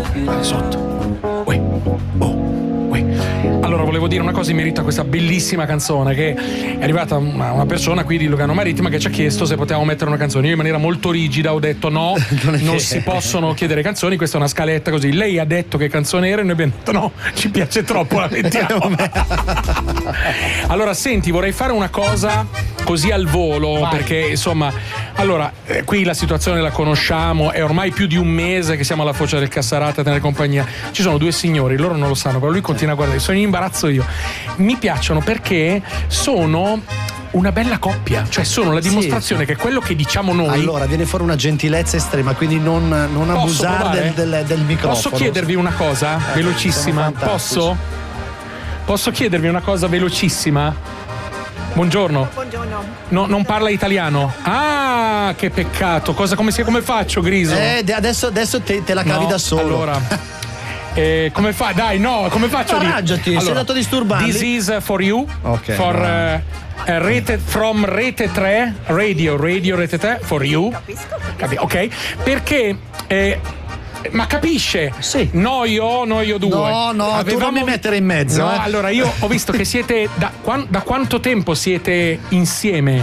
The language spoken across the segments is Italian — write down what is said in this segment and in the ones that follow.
Sotto. Uè. Oh. Allora volevo dire una cosa in merito a questa bellissima canzone, che è arrivata una persona qui di Lugano Marittima che ci ha chiesto se potevamo mettere una canzone. Io in maniera molto rigida ho detto no, non si possono chiedere canzoni, questa è una scaletta così. Lei ha detto che canzone era e noi abbiamo detto no, ci piace troppo, la mettiamo. Allora senti, vorrei fare una cosa così al volo. Vai. Perché insomma, allora qui la situazione la conosciamo, è ormai più di un mese che siamo alla Foce del Cassarate a tenere compagnia. Ci sono due signori, loro non lo sanno, però lui continua a guardare, sono in imbarazzo io. Mi piacciono perché sono una bella coppia, cioè sono la dimostrazione che quello che diciamo noi. Allora viene fuori una gentilezza estrema, quindi non abusare del microfono. Posso chiedervi una cosa velocissima? Posso chiedervi una cosa velocissima? Buongiorno. Buongiorno. No, non parla italiano? Ah, che peccato. Come faccio, Griso? Adesso te la cavi da solo. Allora. Come fa? Dai, no, come faccio? Arrangiati, allora, sei dato disturbarli. This is for you. Ok. Rete from Rete 3, Radio Rete 3 for you. Capisco. Ok? Perché ma capisce? Sì. Noi due. No, tu non mi mettere in mezzo. No, allora io ho visto che siete da quanto tempo siete insieme?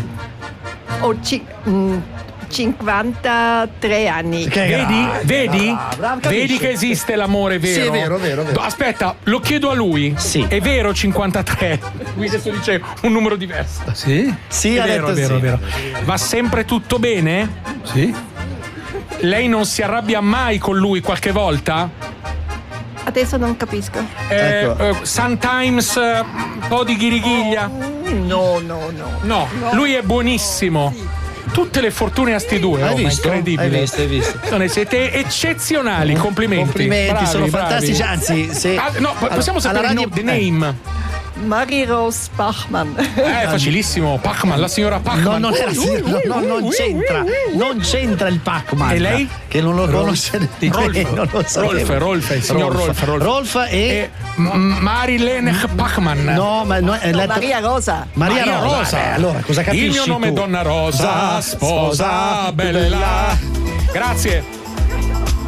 53 anni. Vedi che esiste l'amore vero? Sì, è vero. Aspetta, lo chiedo a lui. Sì. È vero 53? Lui adesso dice un numero diverso. Sì, è vero. Va sempre tutto bene? Sì. Lei non si arrabbia mai con lui qualche volta? Adesso non capisco. Sometimes un po' di ghirighiglia? No. No, lui è buonissimo. Sì. Tutte le fortune a sti due. Hai visto? Incredibile. Hai visto. Siete eccezionali, complimenti. Bravi, sono bravi. fantastici. Anzi, se possiamo sapere the name? Marie-Rose Pachmann. Facilissimo. Pachmann, la signora Pachmann. Non c'entra. Non c'entra il Pachmann. E lei? Che non lo conosce. Non lo sapevo. Rolf, il signor Rolf. Rolf e Marilene Pachmann. No, è Maria Rosa. Maria Rosa. Allora, cosa capisci? Il mio nome è Donna Rosa, sposa bella. Grazie.